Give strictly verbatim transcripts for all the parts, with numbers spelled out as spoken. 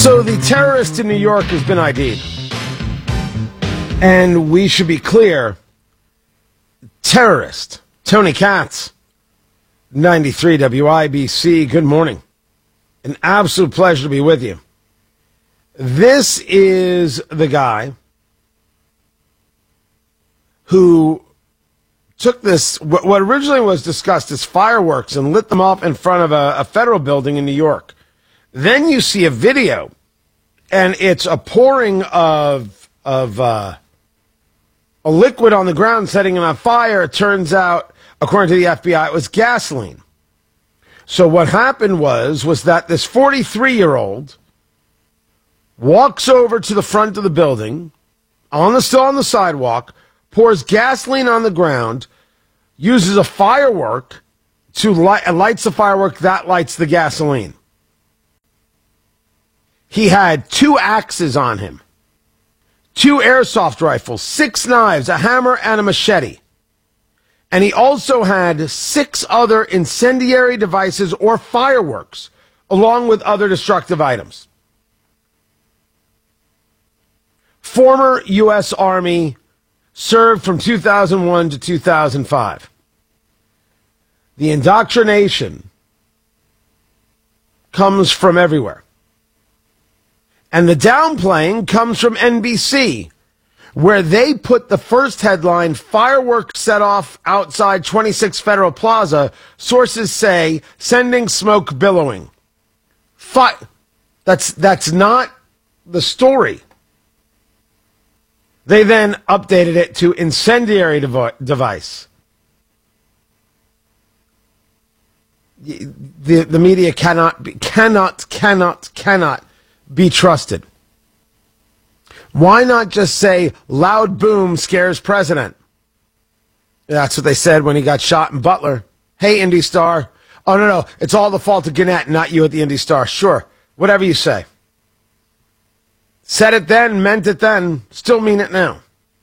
So the terrorist in New York has been I D'd. And we should be clear, terrorist, Tony Katz, ninety-three W I B C, good morning. An absolute pleasure to be with you. This is the guy who took this, what originally was discussed as fireworks, and lit them off in front of a, a federal building in New York. Then you see a video, and it's a pouring of of uh, a liquid on the ground, setting it on fire. It turns out, according to the F B I, it was gasoline. So what happened was was that this forty-three-year-old walks over to the front of the building, on the still on the sidewalk, pours gasoline on the ground, uses a firework to light, lights the firework that lights the gasoline. He had two axes on him, two airsoft rifles, six knives, a hammer, and a machete. And he also had six other incendiary devices or fireworks, along with other destructive items. Former U S Army, served from two thousand one to two thousand five. The indoctrination comes from everywhere. And the downplaying comes from N B C, where they put the first headline, fireworks set off outside twenty-six Federal Plaza, sources say, sending smoke billowing. Fi- that's, that's not the story. They then updated it to incendiary devi- device. The, the media cannot, be, cannot, cannot, cannot be trusted. Why not just say, loud boom scares president? That's what they said when he got shot in Butler. Hey, Indy Star. Oh, no, no, it's all the fault of Gannett, not you at the Indy Star. Sure, whatever you say. Said it then, meant it then, still mean it now.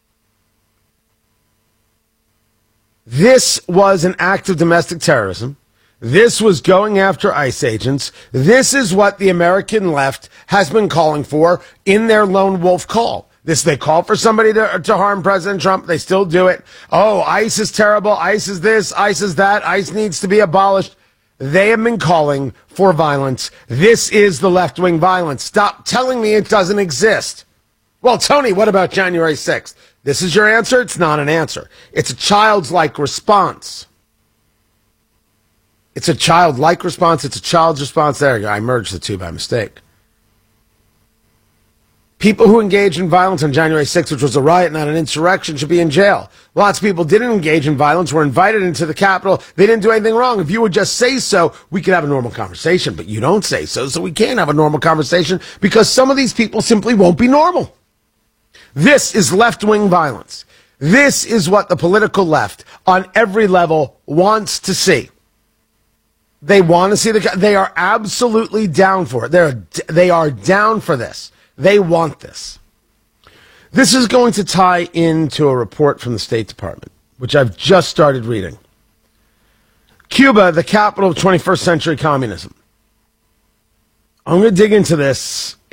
This was an act of domestic terrorism. This was going after ICE agents. This is what the American left has been calling for in their lone wolf call. This, they call for somebody to, to harm President Trump. They still do it. Oh, ICE is terrible. ICE is this. ICE is that. ICE needs to be abolished. They have been calling for violence. This is the left-wing violence. Stop telling me it doesn't exist. Well, Tony, what about January sixth? This is your answer? It's not an answer. It's a childlike response. It's a childlike response. It's a child's response. There you go. I merged the two by mistake. People who engaged in violence on January sixth, which was a riot, not an insurrection, should be in jail. Lots of people didn't engage in violence, were invited into the Capitol. They didn't do anything wrong. If you would just say so, we could have a normal conversation. But you don't say so, so we can't have a normal conversation because some of these people simply won't be normal. This is left-wing violence. This is what the political left on every level wants to see. They want to see the, they are absolutely down for it. They're, they are down for this. They want this. This is going to tie into a report from the State Department, which I've just started reading. Cuba, the capital of twenty-first century communism. I'm going to dig into this